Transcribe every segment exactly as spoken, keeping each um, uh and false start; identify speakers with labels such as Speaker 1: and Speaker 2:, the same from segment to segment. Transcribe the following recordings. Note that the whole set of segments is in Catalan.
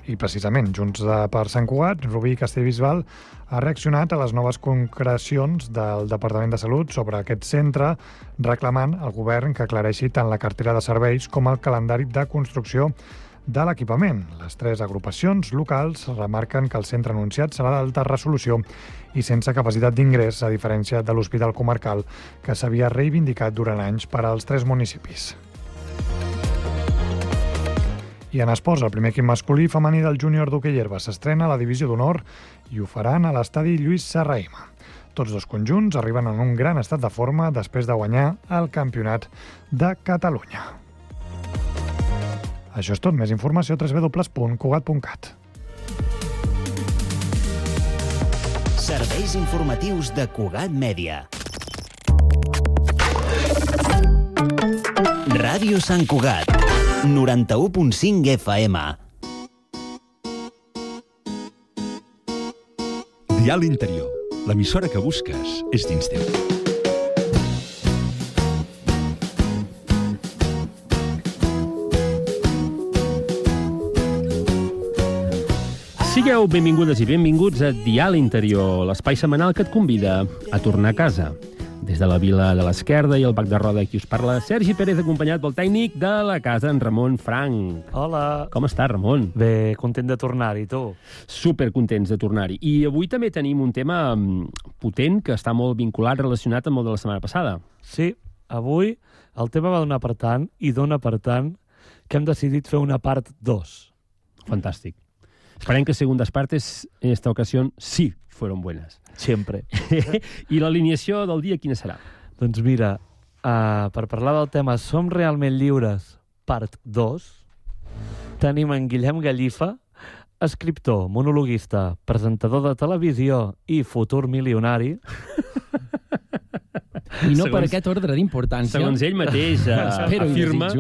Speaker 1: I precisament, Junts per Sant Cugat, Rubí Castellbisbal ha reaccionat a les noves concrecions del Departament de Salut sobre aquest centre, reclamant al govern que aclareixi tant la cartera de serveis com el calendari de construcció de l'equipament. Les tres agrupacions locals remarquen que el centre anunciat serà d'alta resolució i sense capacitat d'ingrés, a diferència de l'Hospital Comarcal, que s'havia reivindicat durant anys per als tres municipis. I en esports, el primer equip masculí i femení del júnior d'hoquei herba s'estrena a la divisió d'honor i ho faran a l'estadi Lluís Serrahima. Tots dos conjunts arriben en un gran estat de forma després de guanyar el Campionat de Catalunya. Això és tot. Més informació a w w w punt cugat punt cat.
Speaker 2: Serveis informatius de Cugat Mèdia. Ràdio Sant Cugat, noranta-u punt cinc F M.
Speaker 3: Dial Interior, l'emissora que busques és dins teu.
Speaker 4: Sigueu benvingudes i benvinguts a Dial Interior, l'espai setmanal que et convida a tornar a casa. Des de la Vila de l'Esquerda i el Bac de Roda, qui us parla, Sergi Pérez, acompanyat pel tècnic de la casa, en Ramon Frank.
Speaker 5: Hola.
Speaker 4: Com estàs, Ramon?
Speaker 5: Bé, content de tornar-hi, tu?
Speaker 4: Supercontents de tornar-hi. I avui també tenim un tema potent que està molt vinculat, relacionat amb el de la setmana passada.
Speaker 5: Sí, avui el tema va donar per tant, i dona per tant, que hem decidit fer una part dos.
Speaker 4: Fantàstic. Esperem que segundas partes en esta ocasión sí fueron buenas.
Speaker 5: Sempre.
Speaker 4: I l'alineació del dia quina serà?
Speaker 5: Doncs mira, uh, per parlar del tema Som realment lliures, part dos, tenim en Guillem Gallifa, escriptor, monologuista, presentador de televisió i futur milionari.
Speaker 6: I no
Speaker 4: segons,
Speaker 6: per aquest ordre d'importància.
Speaker 4: Segons ell mateix uh, afirma.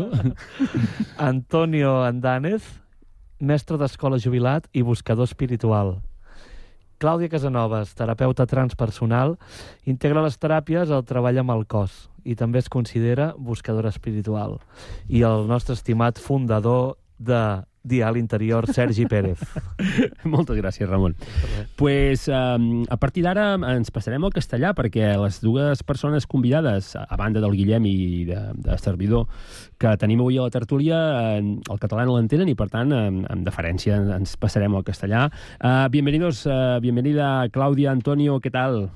Speaker 5: Antonio Andánez, mestre d'escola jubilat i buscador espiritual. Clàudia Casanovas, terapeuta transpersonal, integra les teràpies al treball amb el cos i també es considera buscadora espiritual. I el nostre estimat fundador de Dial Interior, Sergi Pérez.
Speaker 4: Moltes gràcies, Ramon. Pues, um, a partir d'ara ens passarem al castellà, perquè les dues persones convidades, a banda del Guillem i de, de servidor, que tenim avui a la tertúlia, el català no l'entenen i, per tant, amb deferència ens passarem al castellà. Uh, bienvenidos, uh, bienvenida Claudia, Antonio, ¿qué tal?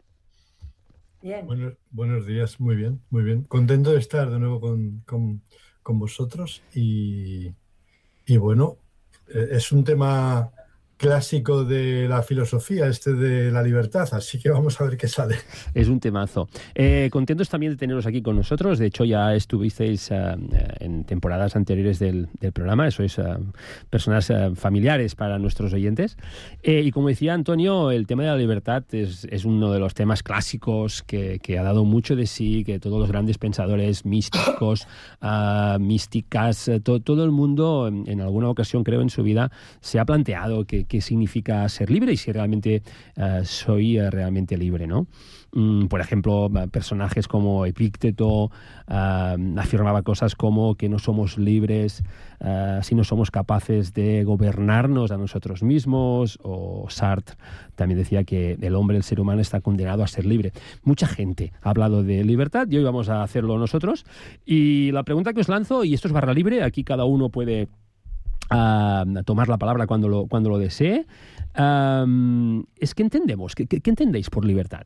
Speaker 7: Bien. Buenos, buenos días, muy bien, muy bien. Contento de estar de nuevo con, con, con vosotros y... Y bueno, es un tema clásico de la filosofía, este de la libertad, así que vamos a ver qué sale.
Speaker 4: Es un temazo. Eh, contentos también de teneros aquí con nosotros. De hecho, ya estuvisteis uh, en temporadas anteriores del, del programa. Sois uh, personas uh, familiares para nuestros oyentes. Eh, y como decía Antonio, el tema de la libertad es, es uno de los temas clásicos que, que ha dado mucho de sí, que todos los grandes pensadores místicos, uh, místicas, to, todo el mundo en, en alguna ocasión, creo, en su vida, se ha planteado que qué significa ser libre y si realmente uh, soy uh, realmente libre, ¿no? Mm, por ejemplo, personajes como Epícteto uh, afirmaba cosas como que no somos libres uh, si no somos capaces de gobernarnos a nosotros mismos, o Sartre también decía que el hombre, el ser humano, está condenado a ser libre. Mucha gente ha hablado de libertad y hoy vamos a hacerlo nosotros. Y la pregunta que os lanzo, y esto es barra libre, aquí cada uno puede a tomar la palabra cuando lo, cuando lo desee, um, es que entendemos, ¿qué, qué, qué entendéis por libertad?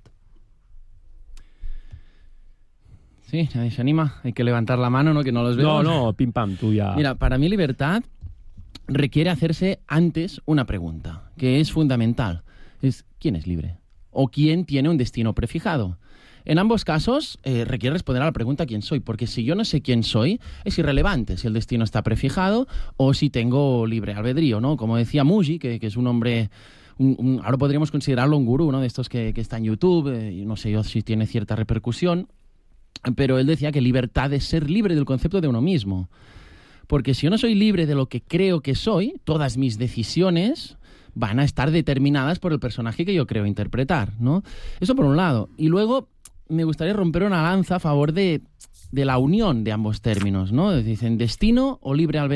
Speaker 6: Sí, nadie se anima, hay que levantar la mano, ¿no? Que no los veo.
Speaker 4: No, no, pim pam, tú ya...
Speaker 6: Mira, para mí libertad requiere hacerse antes una pregunta, que es fundamental. Es, ¿quién es libre? ¿O quién tiene un destino prefijado? En ambos casos eh, requiere responder a la pregunta ¿quién soy? Porque si yo no sé quién soy, es irrelevante si el destino está prefijado o si tengo libre albedrío, ¿no? Como decía Muji, que, que es un hombre, un, un, ahora podríamos considerarlo un gurú, ¿no? De estos que, que está en YouTube, eh, no sé yo si tiene cierta repercusión, pero él decía que libertad es ser libre del concepto de uno mismo. Porque si yo no soy libre de lo que creo que soy, todas mis decisiones van a estar determinadas por el personaje que yo creo interpretar, ¿no? Eso por un lado. Y luego me gustaría romper una lanza a favor de, de la unión de ambos términos, ¿no? Dicen destino o libre albedrío.